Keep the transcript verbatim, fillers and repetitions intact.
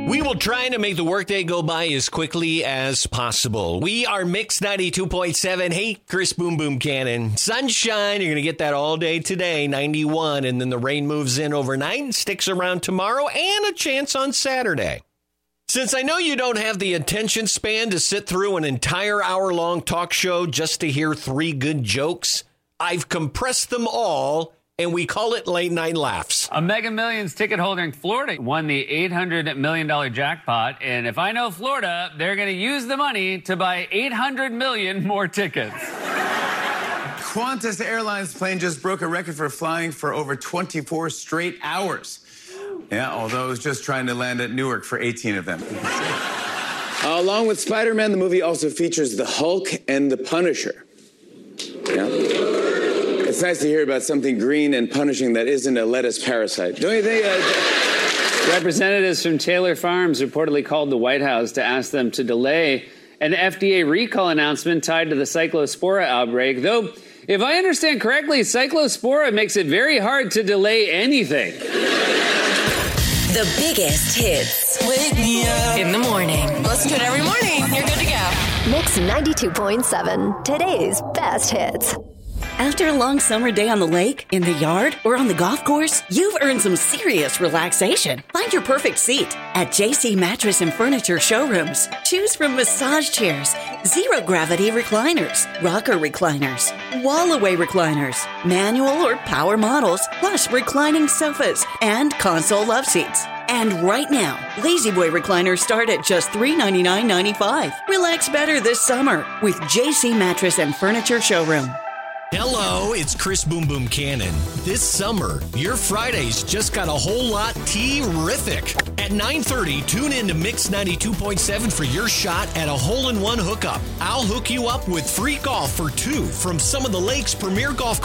We will try to make the workday go by as quickly as possible. We are Mix ninety-two point seven. Hey, Chris Boom Boom Cannon. Sunshine, you're going to get that all day today, ninety-one, and then the rain moves in overnight and sticks around tomorrow and a chance on Saturday. Since I know you don't have the attention span to sit through an entire hour-long talk show just to hear three good jokes, I've compressed them all, and we call it Late Night Laughs. A Mega Millions ticket holder in Florida won the eight hundred million dollars jackpot, and if I know Florida, they're going to use the money to buy eight hundred million more tickets. Qantas Airlines plane just broke a record for flying for over twenty-four straight hours. Yeah, although it was just trying to land at Newark for eighteen of them. Uh, along with Spider-Man, the movie also features the Hulk and the Punisher. Yeah. It's nice to hear about something green and punishing that isn't a lettuce parasite. Don't you think? Uh... Representatives from Taylor Farms reportedly called the White House to ask them to delay an F D A recall announcement tied to the Cyclospora outbreak. Though, if I understand correctly, Cyclospora makes it very hard to delay anything. The biggest hits. Wake me up in the morning. Listen to it every morning. You're good to go. Mix ninety-two point seven. Today's best hits. After a long summer day on the lake, in the yard, or on the golf course, you've earned some serious relaxation. Find your perfect seat at J C Mattress and Furniture Showrooms. Choose from massage chairs, zero-gravity recliners, rocker recliners, wall-away recliners, manual or power models, plus reclining sofas, and console love seats. And right now, Lazy Boy recliners start at just three hundred ninety-nine dollars and ninety-five cents. Relax better this summer with J C Mattress and Furniture Showroom. Hello, it's Chris Boom Boom Cannon. This summer, your Fridays just got a whole lot terrific. At nine thirty, tune in to Mix ninety-two point seven for your shot at a hole-in-one hookup. I'll hook you up with free golf for two from some of the lake's premier golf